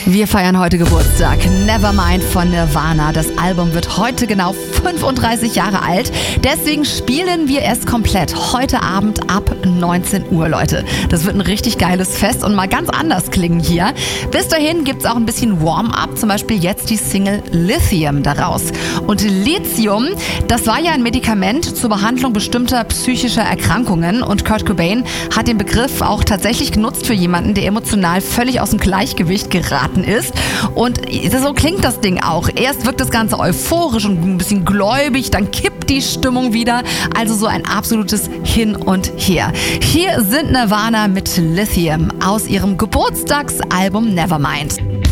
Wir feiern heute Geburtstag. Nevermind von Nirvana. Das Album wird heute genau 35 Jahre alt. Deswegen spielen wir es komplett heute Abend ab 19 Uhr, Leute. Das wird ein richtig geiles Fest und mal ganz anders klingen hier. Bis dahin gibt's auch ein bisschen Warm-up, zum Beispiel jetzt die Single Lithium daraus. Und Lithium, das war ja ein Medikament zur Behandlung bestimmter psychischer Erkrankungen. Und Kurt Cobain hat den Begriff auch tatsächlich genutzt für jemanden, der emotional völlig aus dem Gleichgewicht geraten ist. Und so klingt das Ding auch. Erst wirkt das Ganze euphorisch und ein bisschen gläubig, dann kippt die Stimmung wieder. Also so ein absolutes Hin und Her. Hier sind Nirvana mit Lithium aus ihrem Geburtstagsalbum Nevermind.